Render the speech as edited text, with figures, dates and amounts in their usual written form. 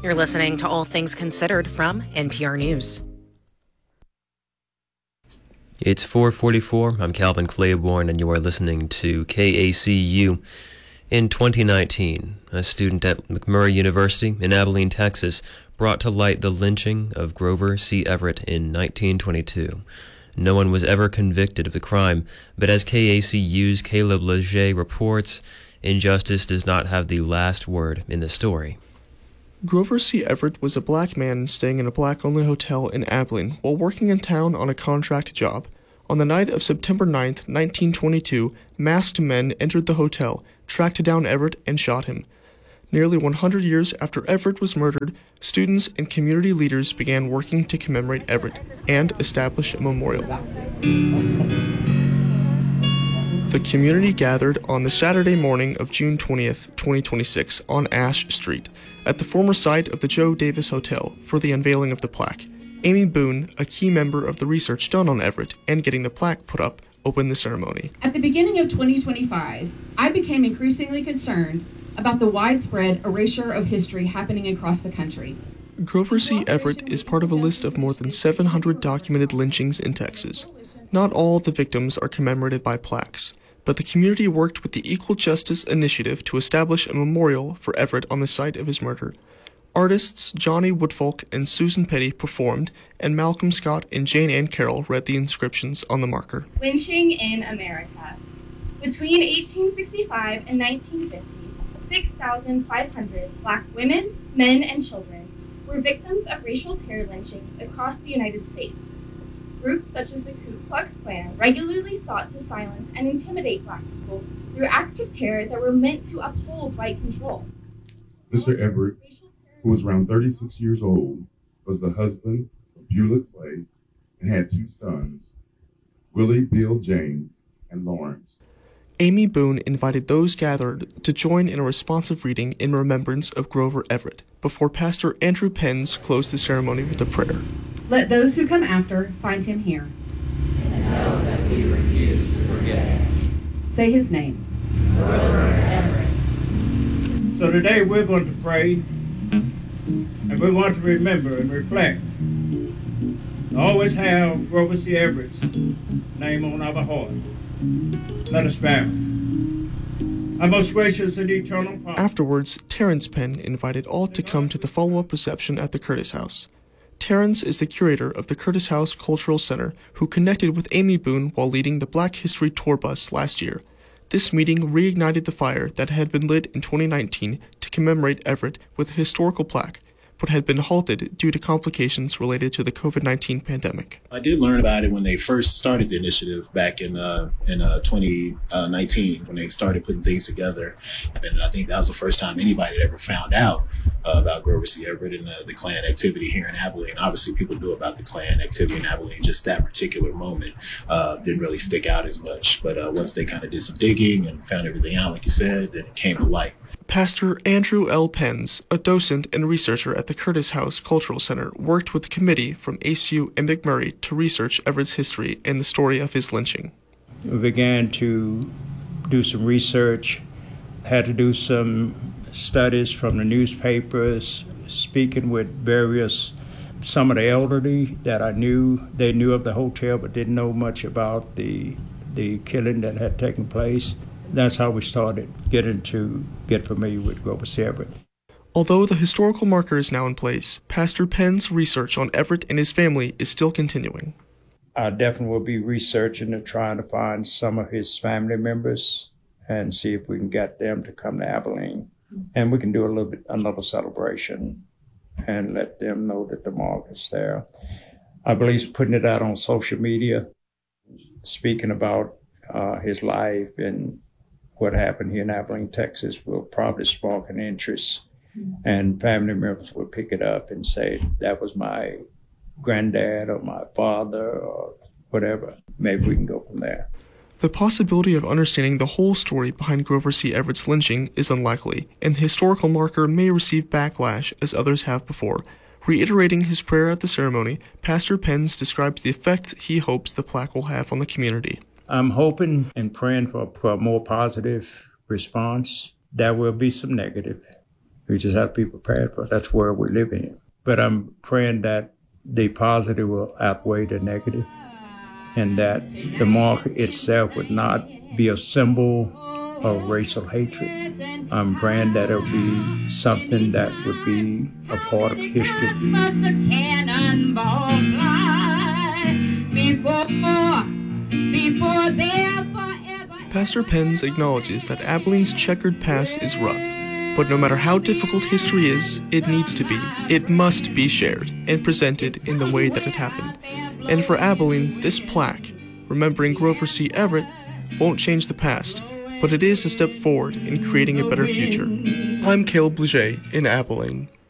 You're listening to All Things Considered from NPR News. It's 4:44. I'm Calvin Claiborne, and you are listening to KACU. In 2019, a student at McMurray University in Abilene, Texas, brought to light the lynching of Grover C. Everett in 1922. No one was ever convicted of the crime, but as KACU's Caleb Leger reports, injustice does not have the last word in the story. Grover C. Everett was a black man staying in a black-only hotel in Abilene while working in town on a contract job. On the night of September 9, 1922, masked men entered the hotel, tracked down Everett, and shot him. Nearly 100 years after Everett was murdered, students and community leaders began working to commemorate Everett and establish a memorial. The community gathered on the Saturday morning of June 20th, 2026 on Ash Street at the former site of the Joe Davis Hotel for the unveiling of the plaque. Amy Boone, a key member of the research done on Everett and getting the plaque put up, opened the ceremony. At the beginning of 2025, I became increasingly concerned about the widespread erasure of history happening across the country. Grover C. Everett is part of a list of more than 700 documented lynchings in Texas. Not all the victims are commemorated by plaques, but the community worked with the Equal Justice Initiative to establish a memorial for Everett on the site of his murder. Artists Johnny Woodfolk and Susan Petty performed, and Malcolm Scott and Jane Ann Carroll read the inscriptions on the marker. Lynching in America. Between 1865 and 1950, 6,500 black women, men, and children were victims of racial terror lynchings across the United States. Groups such as the Ku Klux Klan regularly sought to silence and intimidate black people through acts of terror that were meant to uphold white control. Mr. Everett, who was around 36 years old, was the husband of Beulah Clay and had two sons, Willie Bill James and Lawrence. Amy Boone invited those gathered to join in a responsive reading in remembrance of Grover Everett before Pastor Andrew Penns closed the ceremony with a prayer. Let those who come after find him here. And know that we refuse to forget. Say his name. Grover Everett. So today we're going to pray, and we want to remember and reflect. Always have Grover C. Everett's name on our heart. Let us bow. Our most gracious and eternal Father. Afterwards, Terrence Penn invited all to come to the follow-up reception at the Curtis House. Terrence is the curator of the Curtis House Cultural Center, who connected with Amy Boone while leading the Black History Tour bus last year. This meeting reignited the fire that had been lit in 2019 to commemorate Everett with a historical plaque, but had been halted due to complications related to the COVID-19 pandemic. I did learn about it when they first started the initiative back in 2019, when they started putting things together. And I think that was the first time anybody had ever found out about Grover C. Everett and the Klan activity here in Abilene. Obviously, people knew about the Klan activity in Abilene. Just that particular moment didn't really stick out as much. But once they kind of did some digging and found everything out, like you said, then it came to light. Pastor Andrew L. Penns, a docent and researcher at the Curtis House Cultural Center, worked with a committee from ACU and McMurray to research Everett's history and the story of his lynching. We began to do some research, had to do some studies from the newspapers, speaking with some of the elderly that I knew. They knew of the hotel but didn't know much about the killing that had taken place. That's how we started get familiar with Grover C. Everett. Although the historical marker is now in place, Pastor Penn's research on Everett and his family is still continuing. I definitely will be researching and trying to find some of his family members and see if we can get them to come to Abilene. And we can do another celebration and let them know that the mark is there. I believe putting it out on social media, speaking about his life and what happened here in Abilene, Texas, will probably spark an interest, and family members will pick it up and say, that was my granddad or my father or whatever. Maybe we can go from there. The possibility of understanding the whole story behind Grover C. Everett's lynching is unlikely, and the historical marker may receive backlash as others have before. Reiterating his prayer at the ceremony, Pastor Penns describes the effect he hopes the plaque will have on the community. I'm hoping and praying for a more positive response. There will be some negative, We just have to be prepared for it. That's where we're living in. But I'm praying that the positive will outweigh the negative, and that the mark itself would not be a symbol of racial hatred. I'm praying that it'll be something that would be a part of history. Pastor Penns acknowledges that Abilene's checkered past is rough, but no matter how difficult history is, it needs to be, it must be shared and presented in the way that it happened. And for Abilene, this plaque, remembering Grover C. Everett, won't change the past, but it is a step forward in creating a better future. I'm Caleb Leger in Abilene.